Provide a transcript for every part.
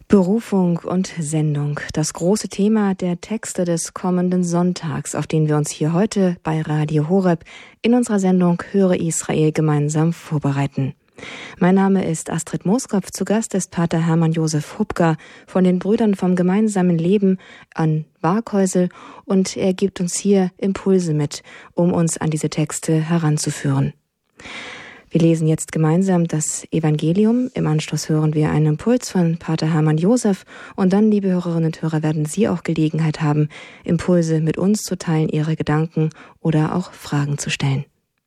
Berufung und Sendung, das große Thema der Texte des kommenden Sonntags, auf den wir uns hier heute bei Radio Horeb in unserer Sendung Höre Israel gemeinsam vorbereiten. Mein Name ist Astrid Mooskopf, zu Gast ist Pater Hermann Josef Hupka von den Brüdern vom gemeinsamen Leben an Waghäusel und er gibt uns hier Impulse mit, um uns an diese Texte heranzuführen. Wir lesen jetzt gemeinsam das Evangelium. Im Anschluss hören wir einen Impuls von Pater Hermann Josef und dann, liebe Hörerinnen und Hörer, werden Sie auch Gelegenheit haben, Impulse mit uns zu teilen, Ihre Gedanken oder auch Fragen zu stellen.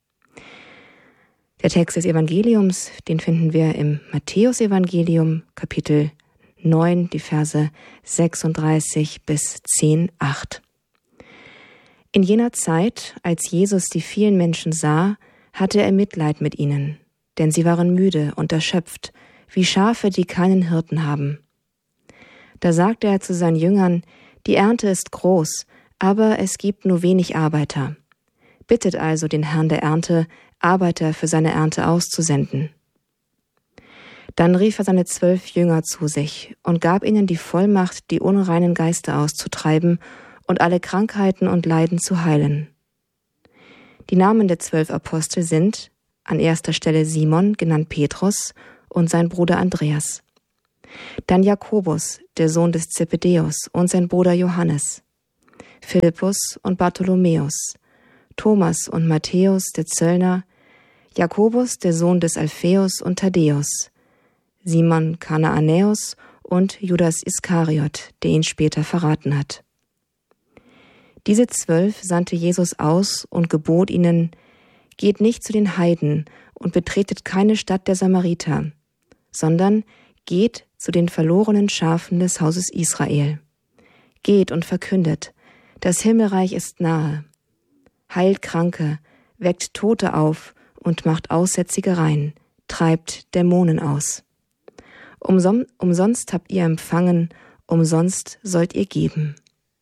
Der Text des Evangeliums, den finden wir im Matthäusevangelium, Kapitel 9, die Verse 36 bis 10,8. In jener Zeit, als Jesus die vielen Menschen sah, hatte er Mitleid mit ihnen, denn sie waren müde und erschöpft, wie Schafe, die keinen Hirten haben. Da sagte er zu seinen Jüngern: Die Ernte ist groß, aber es gibt nur wenig Arbeiter. Bittet also den Herrn der Ernte, Arbeiter für seine Ernte auszusenden. Dann rief er seine 12 Jünger zu sich und gab ihnen die Vollmacht, die unreinen Geister auszutreiben und alle Krankheiten und Leiden zu heilen. Die Namen der 12 Apostel sind an erster Stelle Simon, genannt Petrus, und sein Bruder Andreas. Dann Jakobus, der Sohn des Zebedäus, und sein Bruder Johannes. Philippus und Bartholomäus. Thomas und Matthäus, der Zöllner. Jakobus, der Sohn des Alpheus und Thaddäus. Simon Kanaanäus und Judas Iskariot, der ihn später verraten hat. Diese 12 sandte Jesus aus und gebot ihnen: Geht nicht zu den Heiden und betretet keine Stadt der Samariter, sondern geht zu den verlorenen Schafen des Hauses Israel. Geht und verkündet: Das Himmelreich ist nahe. Heilt Kranke, weckt Tote auf und macht Aussätzige rein, treibt Dämonen aus. Umsonst habt ihr empfangen, umsonst sollt ihr geben.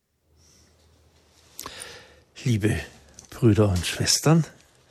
Liebe Brüder und Schwestern,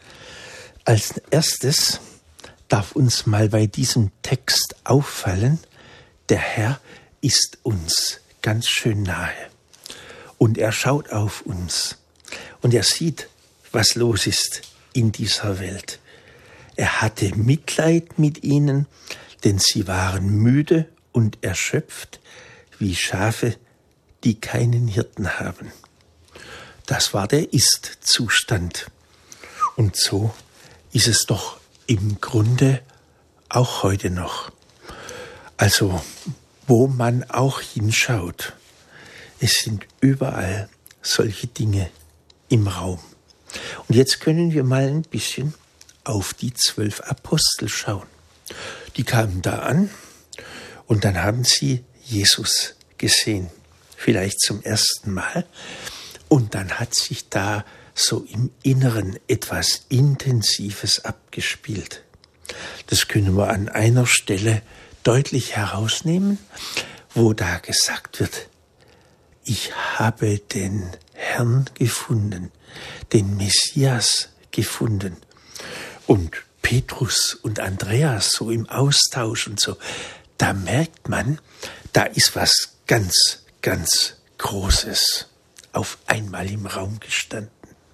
als erstes darf uns mal bei diesem Text auffallen, der Herr ist uns ganz schön nahe und er schaut auf uns und er sieht, was los ist in dieser Welt. Er hatte Mitleid mit ihnen, denn sie waren müde und erschöpft wie Schafe, die keinen Hirten haben. Das war der Ist-Zustand. Und so ist es doch im Grunde auch heute noch. Also, wo man auch hinschaut, es sind überall solche Dinge im Raum. Und jetzt können wir mal ein bisschen auf die 12 Apostel schauen. Die kamen da an und dann haben sie Jesus gesehen. Vielleicht zum ersten Mal. Und dann hat sich da so im Inneren etwas Intensives abgespielt. Das können wir an einer Stelle deutlich herausnehmen, wo da gesagt wird: Ich habe den Herrn gefunden, den Messias gefunden. Und Petrus und Andreas so im Austausch und so, da merkt man, da ist was ganz, ganz Großes auf einmal im Raum gestanden.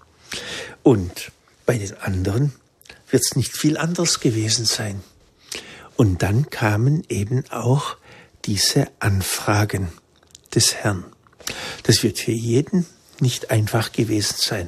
Und bei den anderen wird es nicht viel anders gewesen sein. Und dann kamen eben auch diese Anfragen des Herrn. Das wird für jeden nicht einfach gewesen sein.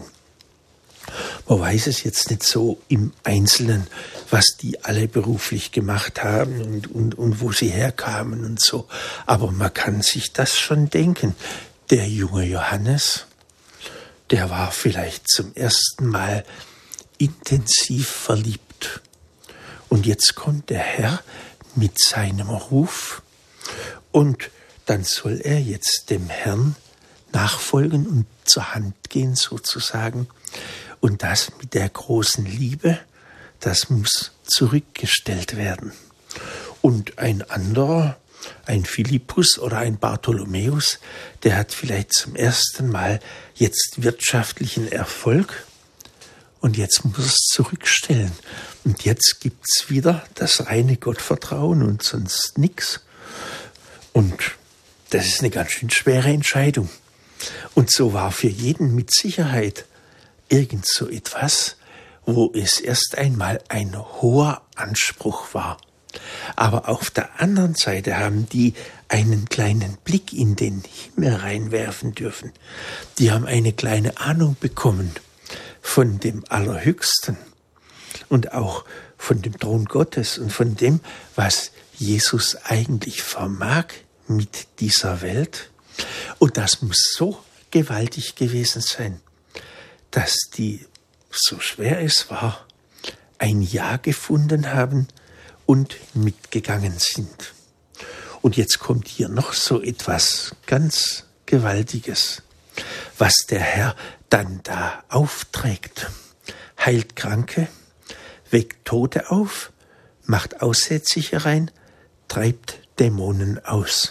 Man weiß es jetzt nicht so im Einzelnen, was die alle beruflich gemacht haben und wo sie herkamen und so. Aber man kann sich das schon denken. Der junge Johannes, der war vielleicht zum ersten Mal intensiv verliebt. Und jetzt kommt der Herr mit seinem Ruf und dann soll er jetzt dem Herrn nachfolgen und zur Hand gehen sozusagen. Und das mit der großen Liebe, das muss zurückgestellt werden. Und ein anderer, ein Philippus oder ein Bartholomäus, der hat vielleicht zum ersten Mal jetzt wirtschaftlichen Erfolg und jetzt muss es zurückstellen. Und jetzt gibt's wieder das reine Gottvertrauen und sonst nichts. Und das ist eine ganz schön schwere Entscheidung. Und so war für jeden mit Sicherheit irgend so etwas, wo es erst einmal ein hoher Anspruch war. Aber auf der anderen Seite haben die einen kleinen Blick in den Himmel reinwerfen dürfen. Die haben eine kleine Ahnung bekommen von dem Allerhöchsten und auch von dem Thron Gottes und von dem, was Jesus eigentlich vermag mit dieser Welt. Und das muss so gewaltig gewesen sein, dass die, so schwer es war, ein Ja gefunden haben und mitgegangen sind. Und jetzt kommt hier noch so etwas ganz Gewaltiges, was der Herr dann da aufträgt. Heilt Kranke, weckt Tote auf, macht Aussätzige rein, treibt Dämonen aus.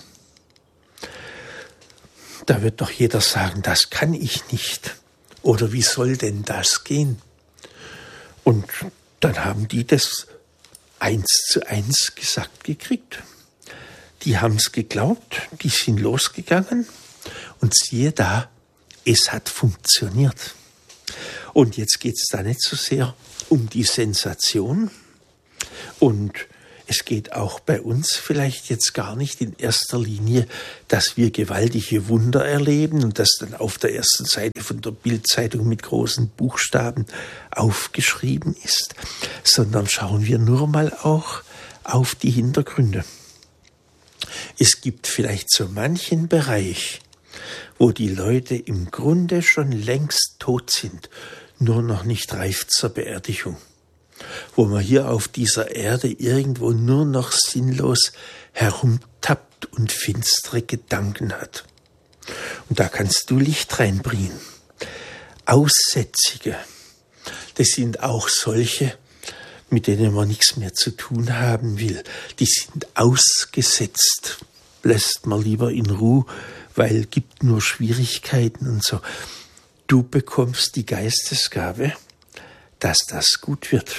Da wird doch jeder sagen, das kann ich nicht. Oder wie soll denn das gehen? Und dann haben die das 1:1 gesagt gekriegt. Die haben es geglaubt, die sind losgegangen und siehe da, es hat funktioniert. Und jetzt geht es da nicht so sehr um die Sensation und es geht auch bei uns vielleicht jetzt gar nicht in erster Linie, dass wir gewaltige Wunder erleben und das dann auf der ersten Seite von der Bildzeitung mit großen Buchstaben aufgeschrieben ist, sondern schauen wir nur mal auch auf die Hintergründe. Es gibt vielleicht so manchen Bereich, wo die Leute im Grunde schon längst tot sind, nur noch nicht reif zur Beerdigung. Wo man hier auf dieser Erde irgendwo nur noch sinnlos herumtappt und finstere Gedanken hat. Und da kannst du Licht reinbringen. Aussätzige, das sind auch solche, mit denen man nichts mehr zu tun haben will. Die sind ausgesetzt. Lässt man lieber in Ruhe, weil gibt nur Schwierigkeiten und so. Du bekommst die Geistesgabe, dass das gut wird.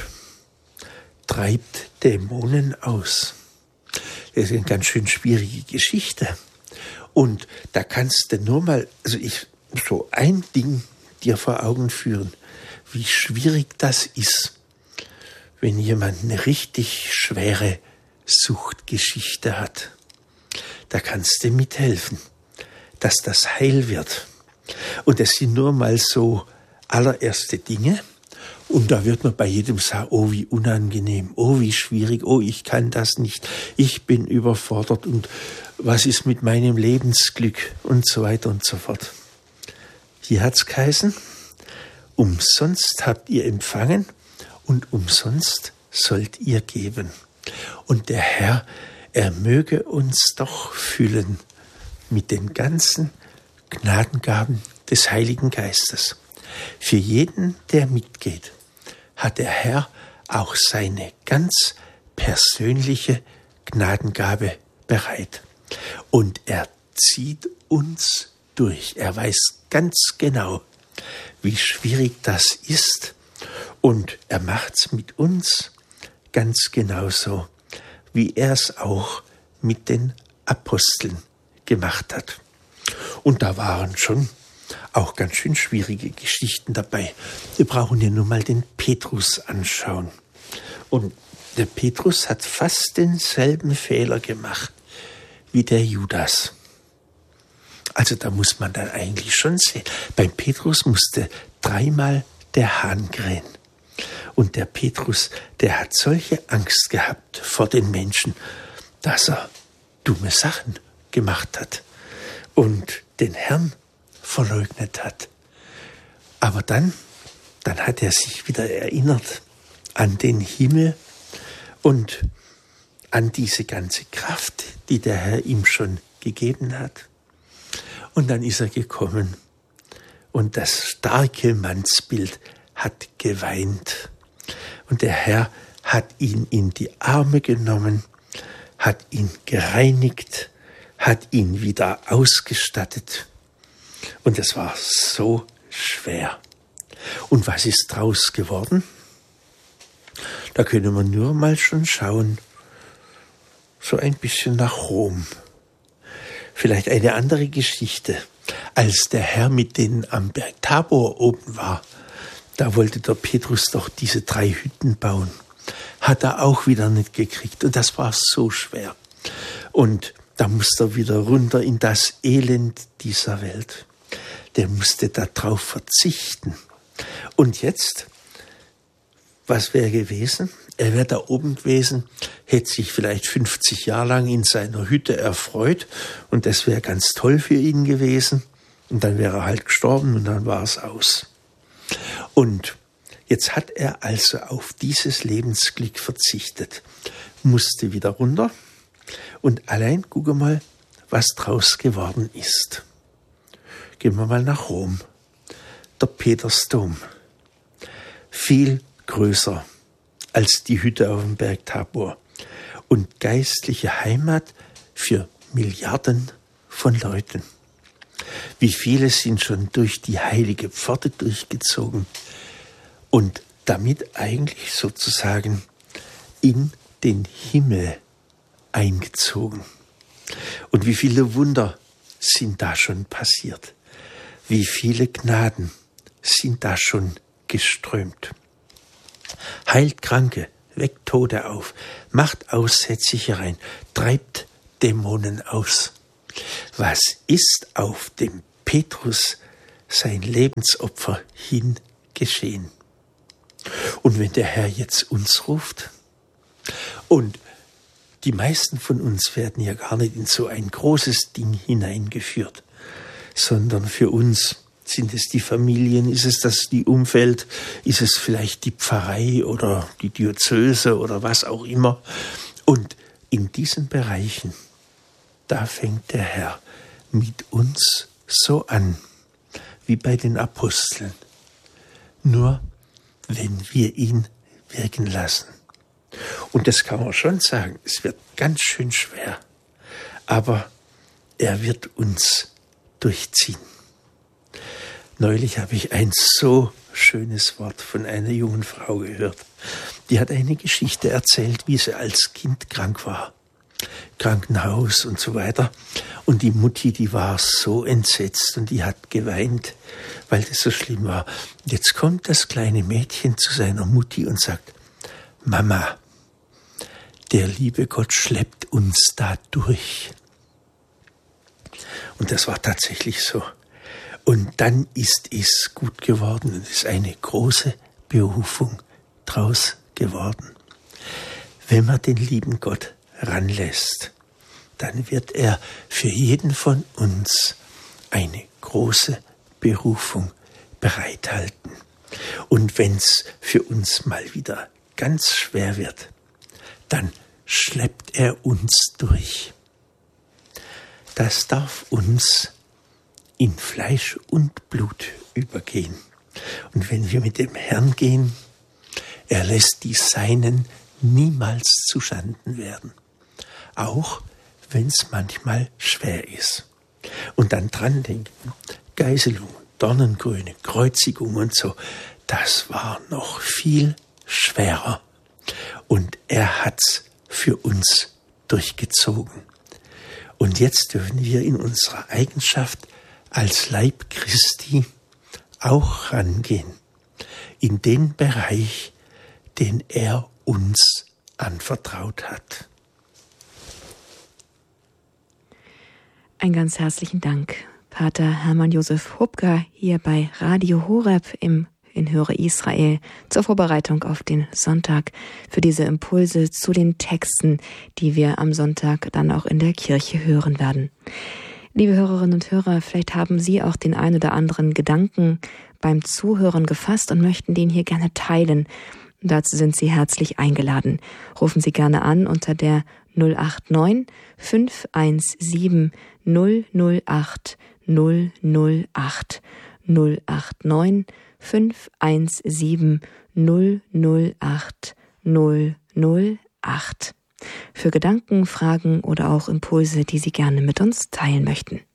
Treibt Dämonen aus. Das ist eine ganz schön schwierige Geschichte. Und da kannst du nur mal, so ein Ding dir vor Augen führen, wie schwierig das ist, wenn jemand eine richtig schwere Suchtgeschichte hat. Da kannst du mithelfen, dass das heil wird. Und das sind nur mal so allererste Dinge. Und da wird man bei jedem sagen, oh, wie unangenehm, oh, wie schwierig, oh, ich kann das nicht, ich bin überfordert und was ist mit meinem Lebensglück und so weiter und so fort. Hier hat's geheißen, umsonst habt ihr empfangen und umsonst sollt ihr geben. Und der Herr, er möge uns doch füllen mit den ganzen Gnadengaben des Heiligen Geistes. Für jeden, der mitgeht, hat der Herr auch seine ganz persönliche Gnadengabe bereit. Und er zieht uns durch. Er weiß ganz genau, wie schwierig das ist. Und er macht's mit uns ganz genauso, wie er es auch mit den Aposteln gemacht hat. Und da waren schon auch ganz schön schwierige Geschichten dabei. Wir brauchen ja nur mal den Petrus anschauen. Und der Petrus hat fast denselben Fehler gemacht wie der Judas. Also da muss man dann eigentlich schon sehen. Beim Petrus musste 3-mal der Hahn krähen. Und der Petrus, der hat solche Angst gehabt vor den Menschen, dass er dumme Sachen gemacht hat und den Herrn verleugnet hat. Aber dann hat er sich wieder erinnert an den Himmel und an diese ganze Kraft, die der Herr ihm schon gegeben hat. Und dann ist er gekommen und das starke Mannsbild hat geweint. Und der Herr hat ihn in die Arme genommen, hat ihn gereinigt, hat ihn wieder ausgestattet. Und es war so schwer. Und was ist draus geworden? Da können wir nur mal schon schauen, so ein bisschen nach Rom. Vielleicht eine andere Geschichte. Als der Herr mit denen am Berg Tabor oben war, da wollte der Petrus doch diese 3 Hütten bauen. Hat er auch wieder nicht gekriegt. Und das war so schwer. Und da musste er wieder runter in das Elend dieser Welt. Der musste darauf verzichten. Und jetzt, was wäre gewesen? Er wäre da oben gewesen, hätte sich vielleicht 50 Jahre lang in seiner Hütte erfreut und das wäre ganz toll für ihn gewesen. Und dann wäre er halt gestorben und dann war es aus. Und jetzt hat er also auf dieses Lebensglück verzichtet, musste wieder runter und allein gucke mal, was draus geworden ist. Gehen wir mal nach Rom. Der Petersdom. Viel größer als die Hütte auf dem Berg Tabor und geistliche Heimat für Milliarden von Leuten. Wie viele sind schon durch die heilige Pforte durchgezogen und damit eigentlich sozusagen in den Himmel eingezogen. Und wie viele Wunder sind da schon passiert. Wie viele Gnaden sind da schon geströmt. Heilt Kranke, weckt Tote auf, macht Aussätzige rein, treibt Dämonen aus. Was ist auf dem Petrus sein Lebensopfer hin geschehen? Und wenn der Herr jetzt uns ruft, und die meisten von uns werden ja gar nicht in so ein großes Ding hineingeführt, sondern für uns sind es die Familien, ist es das die Umfeld, ist es vielleicht die Pfarrei oder die Diözese oder was auch immer. Und in diesen Bereichen, da fängt der Herr mit uns so an, wie bei den Aposteln. Nur wenn wir ihn wirken lassen. Und das kann man schon sagen, es wird ganz schön schwer, aber er wird uns durchziehen. Neulich habe ich ein so schönes Wort von einer jungen Frau gehört. Die hat eine Geschichte erzählt, wie sie als Kind krank war. Krankenhaus und so weiter. Und die Mutti, die war so entsetzt und die hat geweint, weil das so schlimm war. Jetzt kommt das kleine Mädchen zu seiner Mutti und sagt, Mama, der liebe Gott schleppt uns da durch. Und das war tatsächlich so. Und dann ist es gut geworden und es ist eine große Berufung draus geworden. Wenn man den lieben Gott ranlässt, dann wird er für jeden von uns eine große Berufung bereithalten. Und wenn es für uns mal wieder ganz schwer wird, dann schleppt er uns durch. Das darf uns in Fleisch und Blut übergehen. Und wenn wir mit dem Herrn gehen, er lässt die Seinen niemals zuschanden werden. Auch wenn es manchmal schwer ist. Und dann dran denken, Geißelung, Dornenkrone, Kreuzigung und so, das war noch viel schwerer. Und er hat's für uns durchgezogen. Und jetzt dürfen wir in unserer Eigenschaft als Leib Christi auch rangehen, in den Bereich, den er uns anvertraut hat. Einen ganz herzlichen Dank, Pater Hermann Josef Hubka hier bei Radio Horeb in Höre Israel zur Vorbereitung auf den Sonntag für diese Impulse zu den Texten, die wir am Sonntag dann auch in der Kirche hören werden. Liebe Hörerinnen und Hörer, vielleicht haben Sie auch den ein oder anderen Gedanken beim Zuhören gefasst und möchten den hier gerne teilen. Dazu sind Sie herzlich eingeladen. Rufen Sie gerne an unter der 089 517 008 008 089 517 008 008 für Gedanken, Fragen oder auch Impulse, die Sie gerne mit uns teilen möchten.